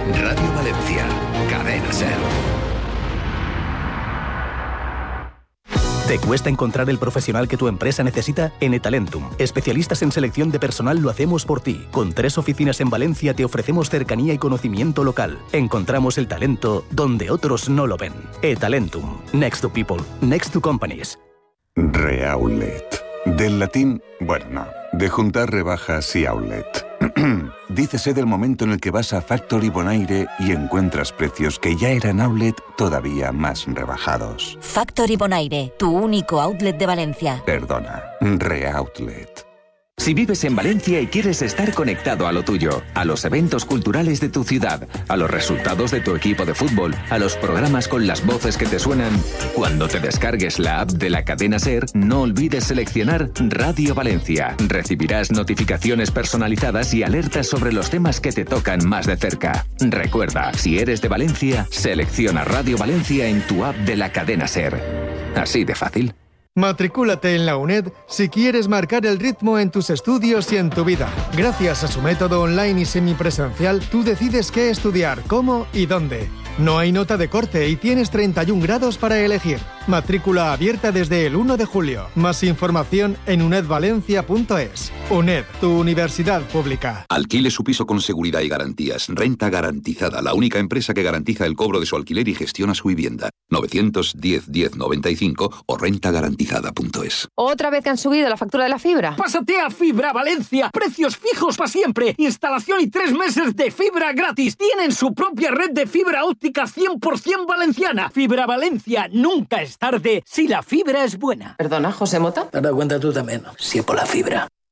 Radio Valencia, Cadena SER. ¿Te cuesta encontrar el profesional que tu empresa necesita? En eTalentum, especialistas en selección de personal, lo hacemos por ti. Con 3 oficinas en Valencia te ofrecemos cercanía y conocimiento local. Encontramos el talento donde otros no lo ven. eTalentum. Next to people. Next to companies. Reaulet. Del latín, bueno, no, de juntar rebajas y outlet. Dícese del momento en el que vas a Factory Bonaire y encuentras precios que ya eran outlet todavía más rebajados. Factory Bonaire, tu único outlet de Valencia. Perdona, Reoutlet. Si vives en Valencia y quieres estar conectado a lo tuyo, a los eventos culturales de tu ciudad, a los resultados de tu equipo de fútbol, a los programas con las voces que te suenan, cuando te descargues la app de la cadena SER, no olvides seleccionar Radio Valencia. Recibirás notificaciones personalizadas y alertas sobre los temas que te tocan más de cerca. Recuerda, si eres de Valencia, selecciona Radio Valencia en tu app de la cadena SER. Así de fácil. Matricúlate en la UNED si quieres marcar el ritmo en tus estudios y en tu vida. Gracias a su método online y semipresencial, tú decides qué estudiar, cómo y dónde. No hay nota de corte y tienes 31 grados para elegir. Matrícula abierta desde el 1 de julio. Más información en unedvalencia.es. UNED, tu universidad pública. Alquile su piso con seguridad y garantías. Renta Garantizada, la única empresa que garantiza el cobro de su alquiler y gestiona su vivienda. 910 10 95 o rentagarantizada.es. ¿Otra vez que han subido la factura de la fibra? Pásate a Fibra Valencia. Precios fijos para siempre. Instalación y 3 meses de fibra gratis. Tienen su propia red de fibra óptica 100% valenciana. Fibra Valencia, nunca es tarde si la fibra es buena. Perdona, José Mota. Te das cuenta tú también, ¿no? Si es por la fibra.